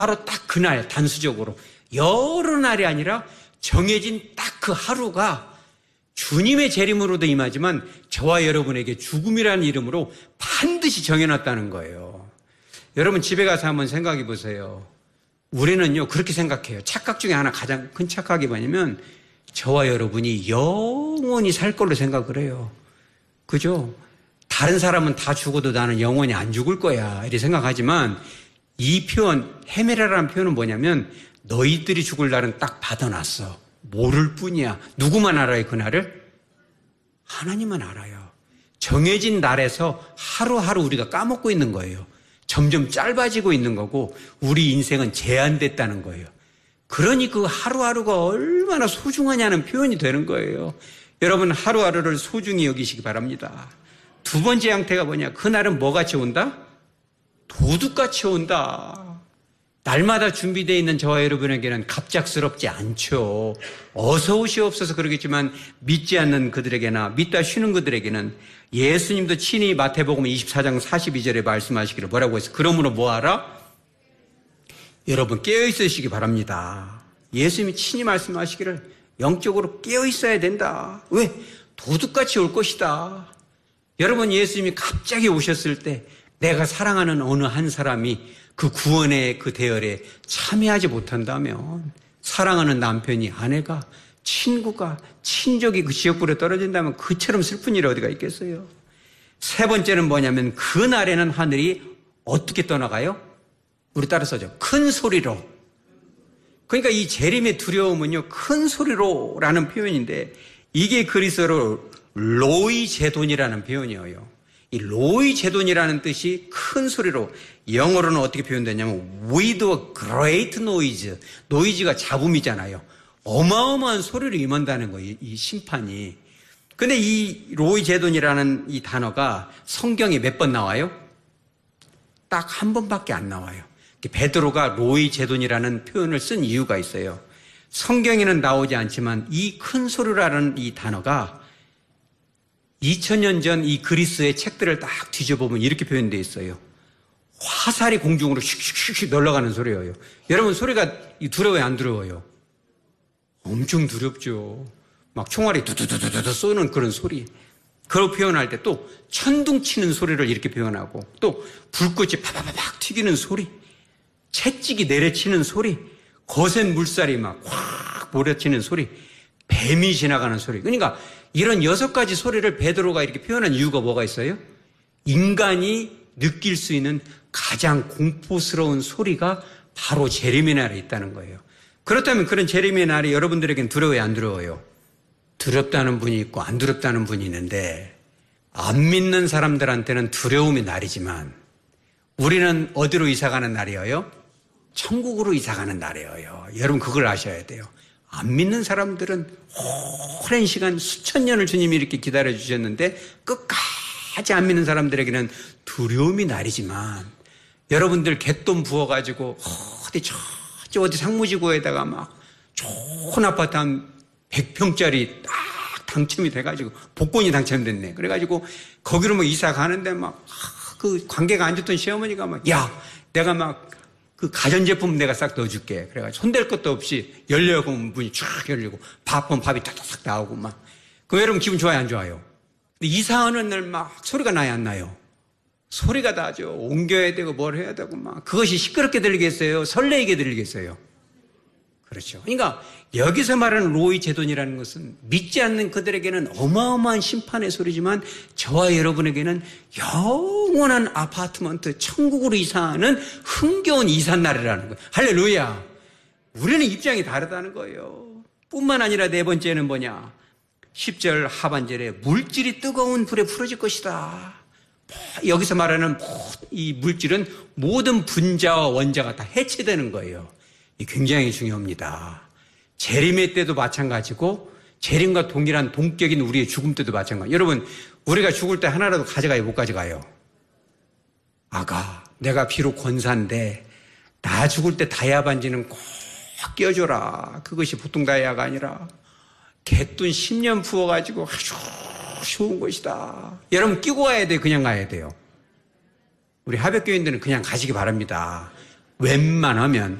바로 딱 그날 단수적으로 여러 날이 아니라 정해진 딱 그 하루가 주님의 재림으로도 임하지만 저와 여러분에게 죽음이라는 이름으로 반드시 정해놨다는 거예요. 여러분 집에 가서 한번 생각해 보세요. 우리는요 그렇게 생각해요. 착각 중에 하나 가장 큰 착각이 뭐냐면 저와 여러분이 영원히 살 걸로 생각을 해요. 그죠? 다른 사람은 다 죽어도 나는 영원히 안 죽을 거야 이렇게 생각하지만 이 표현 헤메라라는 표현은 뭐냐면 너희들이 죽을 날은 딱 받아놨어. 모를 뿐이야. 누구만 알아요 그날을? 하나님만 알아요. 정해진 날에서 하루하루 우리가 까먹고 있는 거예요. 점점 짧아지고 있는 거고 우리 인생은 제한됐다는 거예요. 그러니 그 하루하루가 얼마나 소중하냐는 표현이 되는 거예요. 여러분 하루하루를 소중히 여기시기 바랍니다. 두 번째 형태가 뭐냐? 그날은 뭐같이 온다? 도둑같이 온다. 날마다 준비되어 있는 저와 여러분에게는 갑작스럽지 않죠. 어서 오시옵소서 그러겠지만 믿지 않는 그들에게나 믿다 쉬는 그들에게는 예수님도 친히 마태복음 24장 42절에 말씀하시기를 뭐라고 했어요? 그러므로 뭐하라? 여러분 깨어있으시기 바랍니다. 예수님이 친히 말씀하시기를 영적으로 깨어있어야 된다. 왜? 도둑같이 올 것이다. 여러분 예수님이 갑자기 오셨을 때 내가 사랑하는 어느 한 사람이 그 구원의 그 대열에 참여하지 못한다면 사랑하는 남편이 아내가 친구가 친족이 그 지역불에 떨어진다면 그처럼 슬픈 일이 어디가 있겠어요. 세 번째는 뭐냐면 그날에는 하늘이 어떻게 떠나가요? 우리 따라 써죠. 큰 소리로. 그러니까 이 재림의 두려움은요 큰 소리로라는 표현인데 이게 그리스어로 로이 제돈이라는 표현이에요. 이 로이 제돈이라는 뜻이 큰 소리로 영어로는 어떻게 표현되냐면 with a great noise. 노이즈가 잡음이잖아요. 어마어마한 소리로 임한다는 거예요. 이 심판이. 근데 이 로이 제돈이라는 이 단어가 성경에 몇 번 나와요? 딱 한 번밖에 안 나와요. 베드로가 로이 제돈이라는 표현을 쓴 이유가 있어요. 성경에는 나오지 않지만 이 큰 소리라는 이 단어가 2000년 전 이 그리스의 책들을 딱 뒤져보면 이렇게 표현되어 있어요. 화살이 공중으로 슉슉슉 날아가는 소리예요. 여러분 소리가 두려워요 안 두려워요? 엄청 두렵죠. 막 총알이 두두두두두 쏘는 그런 소리. 그걸 표현할 때 또 천둥 치는 소리를 이렇게 표현하고 또 불꽃이 파파파팍 튀기는 소리, 채찍이 내려치는 소리, 거센 물살이 막 확 몰아치는 소리, 뱀이 지나가는 소리. 그러니까 이런 6가지 소리를 베드로가 이렇게 표현한 이유가 뭐가 있어요? 인간이 느낄 수 있는 가장 공포스러운 소리가 바로 재림의 날에 있다는 거예요. 그렇다면 그런 재림의 날이 여러분들에겐 두려워요 안 두려워요? 두렵다는 분이 있고 안 두렵다는 분이 있는데 안 믿는 사람들한테는 두려움의 날이지만 우리는 어디로 이사가는 날이에요? 천국으로 이사가는 날이에요. 여러분 그걸 아셔야 돼요. 안 믿는 사람들은 오랜 시간 수천 년을 주님이 이렇게 기다려주셨는데 끝까지 안 믿는 사람들에게는 두려움이 날이지만 여러분들 갯돈 부어가지고 어디 상무지구에다가 막 좋은 아파트 한 100평짜리 딱 당첨이 돼가지고 복권이 당첨됐네. 그래가지고 거기로 뭐 이사 가는데 막 그 관계가 안 좋던 시어머니가 막 야 내가 막 그 가전제품 내가 싹 넣어줄게. 그래가지고 손댈 것도 없이 열려고 문이 쫙 열리고 밥이 탁탁탁 나오고 막. 그럼 여러분 기분 좋아요 안 좋아요? 근데 이사하는 날 막 소리가 나요 안 나요? 소리가 나죠. 옮겨야 되고 뭘 해야 되고 막. 그것이 시끄럽게 들리겠어요? 설레게 들리겠어요? 그렇죠. 그러니까 여기서 말하는 로이 제돈이라는 것은 믿지 않는 그들에게는 어마어마한 심판의 소리지만 저와 여러분에게는 영원한 아파트먼트 천국으로 이사하는 흥겨운 이삿날이라는 거예요. 할렐루야. 우리는 입장이 다르다는 거예요. 뿐만 아니라 네 번째는 뭐냐? 10절 하반절에 물질이 뜨거운 불에 풀어질 것이다. 여기서 말하는 이 물질은 모든 분자와 원자가 다 해체되는 거예요. 굉장히 중요합니다. 재림의 때도 마찬가지고 재림과 동일한 동격인 우리의 죽음 때도 마찬가지. 여러분 우리가 죽을 때 하나라도 가져가요 못 가져가요? 아가 내가 비록 권사인데 나 죽을 때 다이아 반지는 꼭 끼워줘라. 그것이 보통 다이아가 아니라 갯돈 10년 부어가지고 아주 좋은 것이다. 여러분 끼고 가야 돼요 그냥 가야 돼요? 우리 하백교인들은 그냥 가시기 바랍니다. 웬만하면